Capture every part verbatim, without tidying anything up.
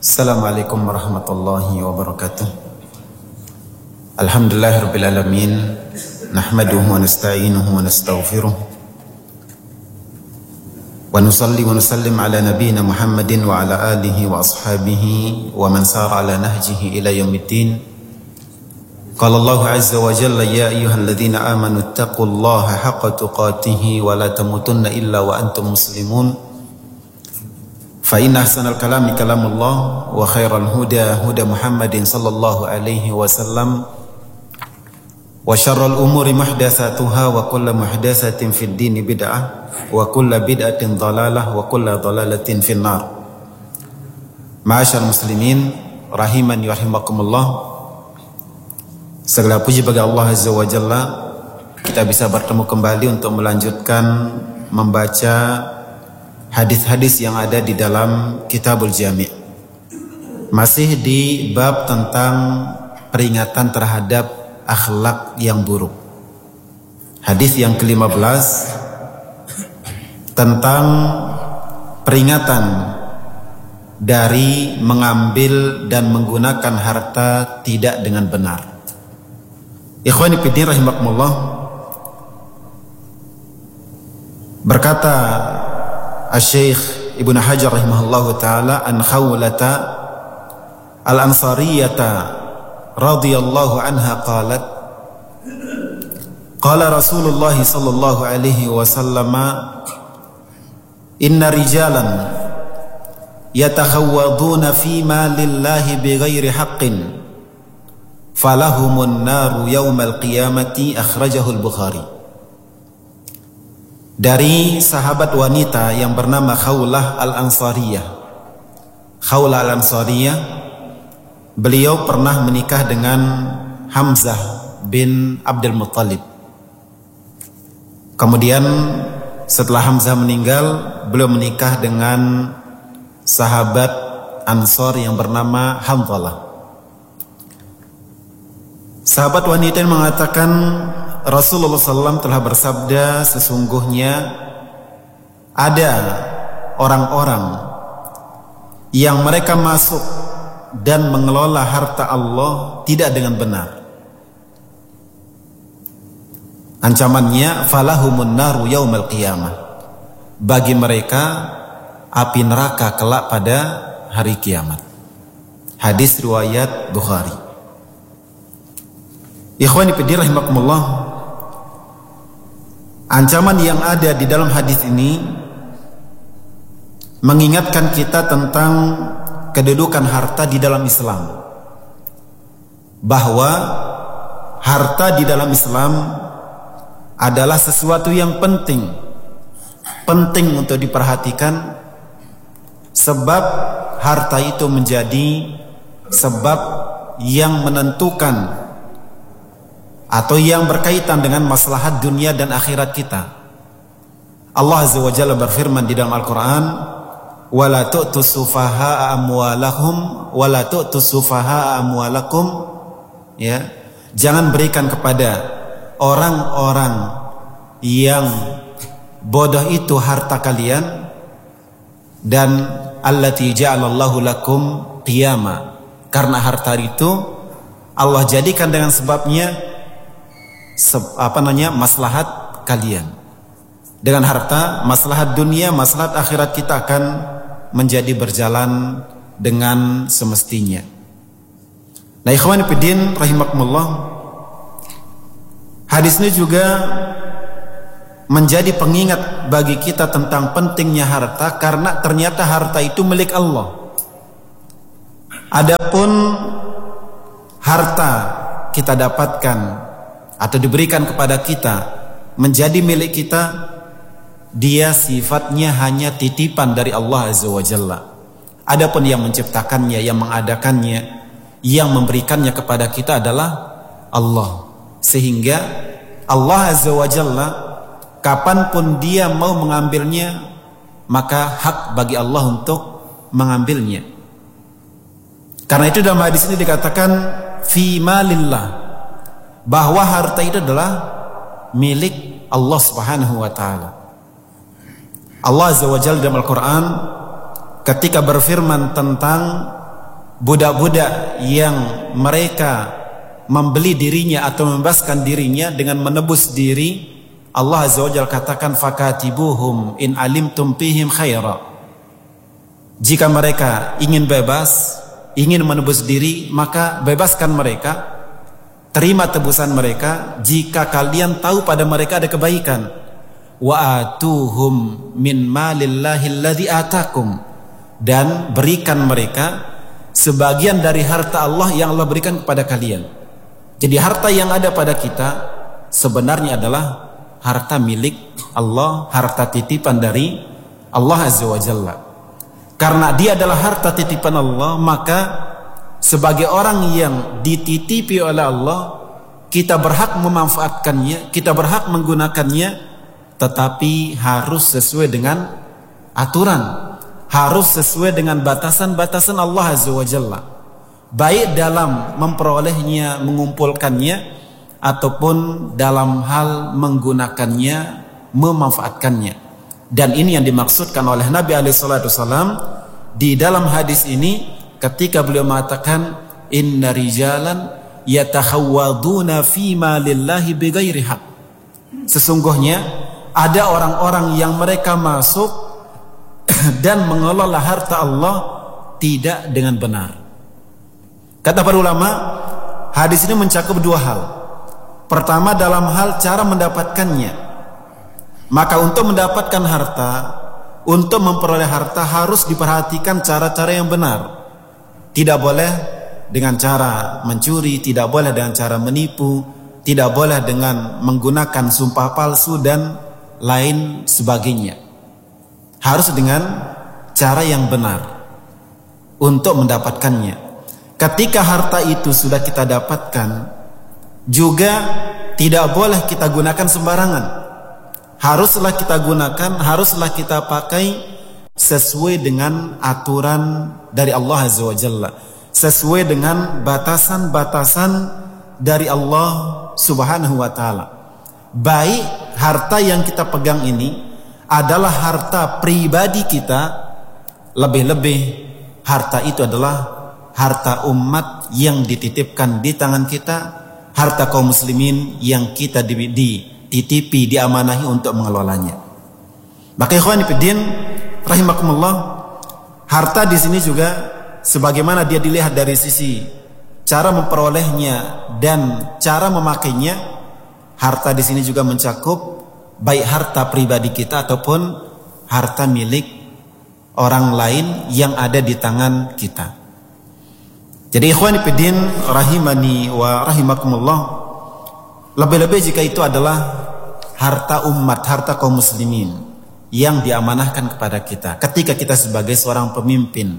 Assalamualaikum warahmatullahi wabarakatuh. Alhamdulillahirabbil alamin. Nahmaduhu wa nasta'inuhu wa nastaghfiruh. Wa nusalli wa nusallim ala nabiyyina Muhammadin wa ala alihi wa ashabihi wa man sara ala nahjihi ila yaumiddin. Qala Allah azza wa jalla ya ayyuhalladzina amanu taqullaha haqqa tuqatih wa la tamutunna illa wa antum muslimun. Fa inna ahsanal kalami kalamullah wa khairal huda huda Muhammadin sallallahu alaihi wasallam wa syarrul umuri muhdatsatuha wa kullu muhdatsatin fid dini bid'ah wa kullu bid'atin dhalalah wa kullu dhalalatin finnar. Ma'asyar muslimin rahimani wa rahimakumullah. Segala puji bagi Allah azza wa jalla, kita bisa bertemu kembali untuk melanjutkan membaca hadis-hadis yang ada di dalam Kitabul Jami'. Masih di bab tentang peringatan terhadap akhlak yang buruk. Hadis yang kelima belas tentang peringatan dari mengambil dan menggunakan harta tidak dengan benar. Ikhwani fiddin rahimakumullah, berkata Asy-Syaikh Ibnu Hajar rahimahullahu taala an Khawlata al-Ansariyata radhiyallahu anha qalat qala Rasulullah sallallahu alaihi wasallam inna rijalan yatakhawwaduna fi ma lillahi bighairi haqqin falahumun naru yaumal qiyamati akhrajahu al-Bukhari. Dari sahabat wanita yang bernama Khawlah al-Ansariyah. Khawlah al-Ansariyah, beliau pernah menikah dengan Hamzah bin Abdul Muttalib. Kemudian setelah Hamzah meninggal, beliau menikah dengan sahabat Ansor yang bernama Hamzalah. Sahabat wanita yang mengatakan Rasulullah sallallahu alaihi wasallam telah bersabda, sesungguhnya ada orang-orang yang mereka masuk dan mengelola harta Allah tidak dengan benar. Ancamannya falahumun naru yaumal qiyamah. Bagi mereka api neraka kelak pada hari kiamat. Hadis riwayat Bukhari. Ikhwani fiddin rahimakumullah, ancaman yang ada di dalam hadis ini mengingatkan kita tentang kedudukan harta di dalam Islam. Bahwa harta di dalam Islam adalah sesuatu yang penting. Penting untuk diperhatikan, sebab harta itu menjadi sebab yang menentukan atau yang berkaitan dengan maslahat dunia dan akhirat kita. Allah azza wa jalla berfirman di dalam Al-Quran, wala tu'tus sufaha'a amwalakum wala tu'tus sufaha'a amwalakum, ya, jangan berikan kepada orang-orang yang bodoh itu harta kalian, dan allati ja'alallahu lakum qiyama, karena harta itu Allah jadikan dengan sebabnya apa namanya maslahat kalian. Dengan harta, maslahat dunia, maslahat akhirat kita akan menjadi berjalan dengan semestinya. Nah, ikhwan fillah rahimakumullah, hadis ini juga menjadi pengingat bagi kita tentang pentingnya harta, karena ternyata harta itu milik Allah. Adapun harta kita dapatkan atau diberikan kepada kita menjadi milik kita, dia sifatnya hanya titipan dari Allah azza wa jalla. Adapun yang menciptakannya, yang mengadakannya, yang memberikannya kepada kita adalah Allah. Sehingga Allah azza wa jalla kapanpun dia mau mengambilnya, maka hak bagi Allah untuk mengambilnya. Karena itu dalam hadis ini dikatakan fi malillah, bahwa harta itu adalah milik Allah Subhanahu wa taala. Allah azza wa jalla dalam Al-Qur'an ketika berfirman tentang budak-budak yang mereka membeli dirinya atau membebaskan dirinya dengan menebus diri, Allah Azza wa Jalla katakan fakatibuhum in alimtum fihim khaira. Jika mereka ingin bebas, ingin menebus diri, maka bebaskan mereka, terima tebusan mereka jika kalian tahu pada mereka ada kebaikan. Wa atuhum min malillahi alladzi atakum, dan berikan mereka sebagian dari harta Allah yang Allah berikan kepada kalian. Jadi harta yang ada pada kita sebenarnya adalah harta milik Allah, harta titipan dari Allah Azza wa Jalla. Karena dia adalah harta titipan Allah, maka sebagai orang yang dititipi oleh Allah, kita berhak memanfaatkannya, kita berhak menggunakannya, tetapi harus sesuai dengan aturan, harus sesuai dengan batasan-batasan Allah Azza wa Jalla, baik dalam memperolehnya, mengumpulkannya, ataupun dalam hal menggunakannya, memanfaatkannya. Dan ini yang dimaksudkan oleh Nabi alaihi salatu wasallam di dalam hadis ini ketika beliau mengatakan inna rijalan yatakhawwaduna fima lillahi bighairi haq. Sesungguhnya ada orang-orang yang mereka masuk dan mengelola harta Allah tidak dengan benar. Kata para ulama, hadis ini mencakup dua hal. Pertama, dalam hal cara mendapatkannya. Maka untuk mendapatkan harta, untuk memperoleh harta harus diperhatikan cara-cara yang benar. Tidak boleh dengan cara mencuri, tidak boleh dengan cara menipu, tidak boleh dengan menggunakan sumpah palsu dan lain sebagainya. Harus dengan cara yang benar untuk mendapatkannya. Ketika harta itu sudah kita dapatkan, juga tidak boleh kita gunakan sembarangan. Haruslah kita gunakan, haruslah kita pakai sesuai dengan aturan dari Allah Azza wa Jalla, sesuai dengan batasan-batasan dari Allah Subhanahu wa Ta'ala. Baik harta yang kita pegang ini adalah harta pribadi kita, lebih-lebih harta itu adalah harta umat yang dititipkan di tangan kita, harta kaum muslimin yang kita dititipi, diamanahi untuk mengelolanya. Maka ikhwan fillah rahimakumullah, harta di sini juga sebagaimana dia dilihat dari sisi cara memperolehnya dan cara memakainya. Harta di sini juga mencakup baik harta pribadi kita ataupun harta milik orang lain yang ada di tangan kita. Jadi ikhwan fillah rahimani wa rahimakumullah, lebih-lebih jika itu adalah harta umat, harta kaum muslimin yang diamanahkan kepada kita. Ketika kita sebagai seorang pemimpin,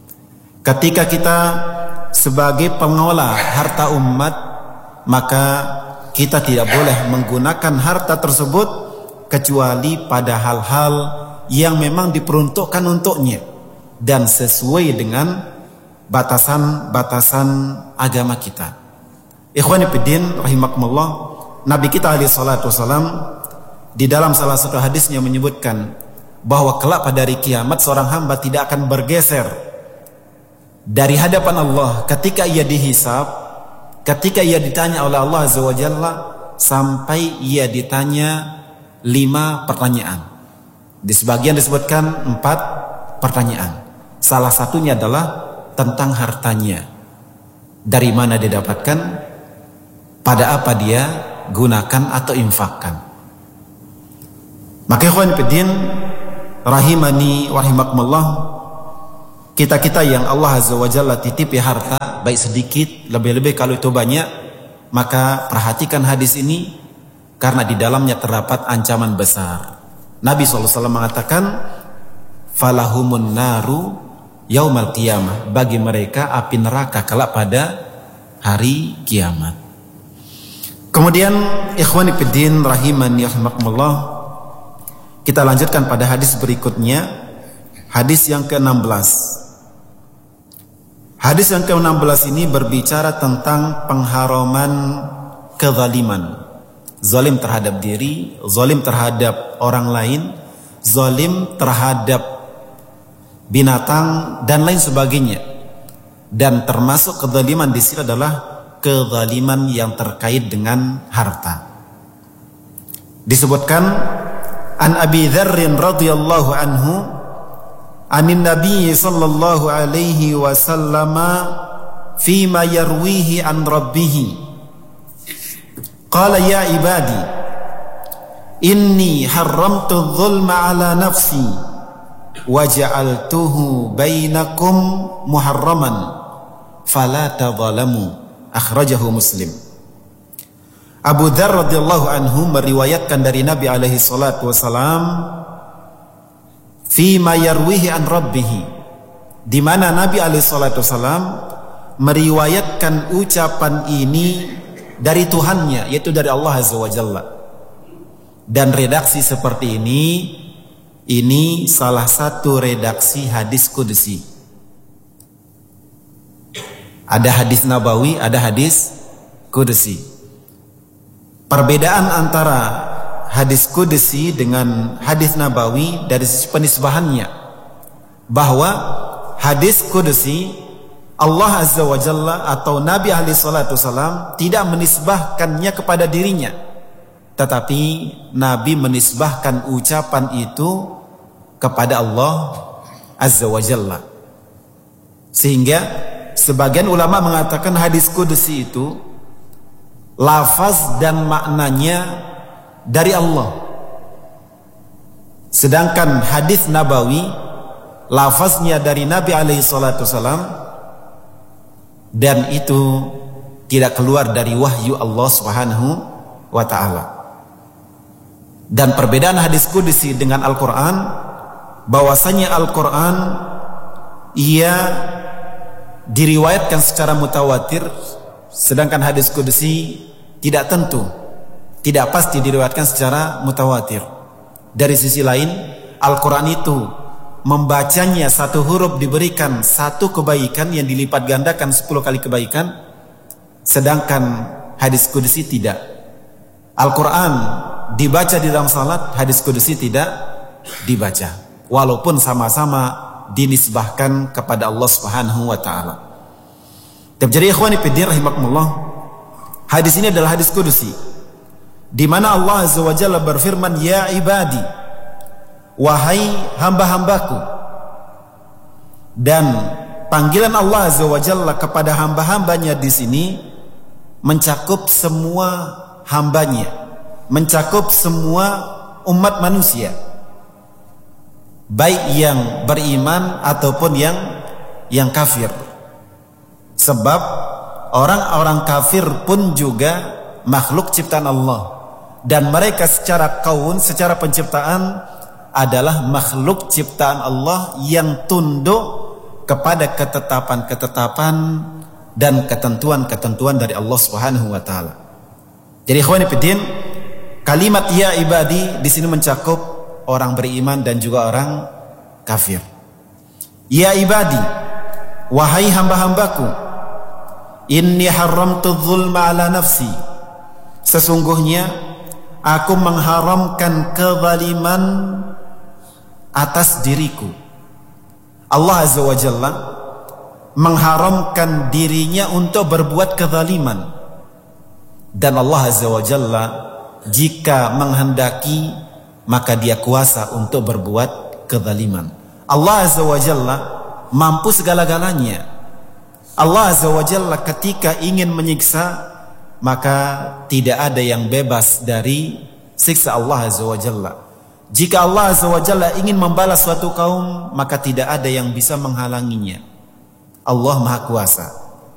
ketika kita sebagai pengelola harta umat, maka kita tidak boleh menggunakan harta tersebut kecuali pada hal-hal yang memang diperuntukkan untuknya dan sesuai dengan batasan-batasan agama kita. Ikhwani fiddin rahimakumullah, Nabi kita alaihi salatu wasalam di dalam salah satu hadisnya menyebutkan bahwa kelak pada hari kiamat seorang hamba tidak akan bergeser dari hadapan Allah ketika ia dihisab, ketika ia ditanya oleh Allah Azza wa Jalla, sampai ia ditanya lima pertanyaan. Di sebagian disebutkan empat pertanyaan. Salah satunya adalah tentang hartanya. Dari mana dia dapatkan, pada apa dia gunakan atau infakkan. Maka ikhwan fillah rahimani wa rahimakumullah, kita-kita yang Allah Azza wa Jalla titipi harta, baik sedikit, lebih-lebih kalau itu banyak, maka perhatikan hadis ini karena di dalamnya terdapat ancaman besar. Nabi shallallahu alaihi wasallam mengatakan, falahumun naru yaumal qiyamah, bagi mereka api neraka kelak pada hari kiamat. Kemudian ikhwani fiddin rahimani rahimakumullah, kita lanjutkan pada hadis berikutnya, hadis yang ke enam belas. Hadis yang ke enam belas ini berbicara tentang pengharaman kezaliman. Zalim terhadap diri, zalim terhadap orang lain, zalim terhadap binatang dan lain sebagainya. Dan termasuk kezaliman di sini adalah kezaliman yang terkait dengan harta. Disebutkan an Abi Dzar radhiyallahu anhu anin Nabi sallallahu alaihi wasallam fima yarwihi an rabbih qala ya ibadi inni haramtu adh-dhulma ala nafsi wa ja'altuhu bainakum muharraman fala tadhalamu. Akhrajahu Muslim. Abu Dzar radhiyallahu anhu meriwayatkan dari Nabi alaihi salatu wasalam fi ma yarwihi an rabbih, di mana Nabi alaihi salatu wasalam meriwayatkan ucapan ini dari Tuhannya, yaitu dari Allah azza wa jalla. Dan redaksi seperti ini ini salah satu redaksi hadis qudsi. Ada hadis nabawi, ada hadis qudsi. Perbedaan antara hadis qudsi dengan hadis nabawi dari sisi penisbahannya, bahwa hadis qudsi Allah azza wa jalla atau Nabi alaihi salatu wasalam tidak menisbahkannya kepada dirinya, tetapi Nabi menisbahkan ucapan itu kepada Allah azza wa jalla. Sehingga sebagian ulama mengatakan hadis qudsi itu lafaz dan maknanya dari Allah, sedangkan hadis nabawi lafaznya dari Nabi alaihi salatu wasalam, dan itu tidak keluar dari wahyu Allah subhanahu wa ta'ala. Dan perbedaan hadis qudsi dengan Al-Quran, bahwasanya Al-Quran ia diriwayatkan secara mutawatir, sedangkan hadis qudsi tidak tentu, tidak pasti diriwayatkan secara mutawatir. Dari sisi lain, Al-Quran itu membacanya satu huruf diberikan satu kebaikan yang dilipat gandakan sepuluh kali kebaikan, sedangkan hadis qudsi tidak. Al-Quran dibaca di dalam salat, hadis qudsi tidak dibaca, walaupun sama-sama dinisbahkan kepada Allah subhanahu wa ta'ala. Jadi ikhwani fiddin rahimakumullah, hadis ini adalah hadis qudsi, di mana Allah azza wa jalla berfirman, ya ibadi, wahai hamba-hambaku. Dan panggilan Allah azza wa jalla kepada hamba-hambanya di sini mencakup semua hambanya, mencakup semua umat manusia, baik yang beriman ataupun yang yang kafir. Sebab orang-orang kafir pun juga makhluk ciptaan Allah, dan mereka secara kaun, secara penciptaan adalah makhluk ciptaan Allah yang tunduk kepada ketetapan-ketetapan dan ketentuan-ketentuan dari Allah Subhanahu wa taala. Jadi ikhwani fiddin, kalimat ya ibadi di sini mencakup orang beriman dan juga orang kafir. Ya ibadi, wahai hamba-hambaku, inni haramtu dzulma ala nafsi, sesungguhnya aku mengharamkan kezaliman atas diriku. Allah azza wa jalla mengharamkan dirinya untuk berbuat kezaliman, dan Allah azza wa jalla jika menghendaki maka dia kuasa untuk berbuat kezaliman. Allah azza wa jalla mampu segala-galanya. Allah azza wa jalla ketika ingin menyiksa, maka tidak ada yang bebas dari siksa Allah azza wa jalla. Jika Allah azza wa jalla ingin membalas suatu kaum, maka tidak ada yang bisa menghalanginya. Allah maha kuasa.